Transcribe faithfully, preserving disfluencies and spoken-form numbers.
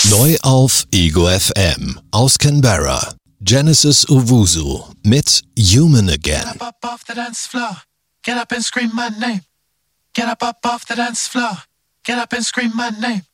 Neu auf Ego F M aus Canberra. Genesis Owusu mit Human Again. Get up, up off the dance floor. Get up and scream my name. Get up, up off the dance floor. Get up and scream my name.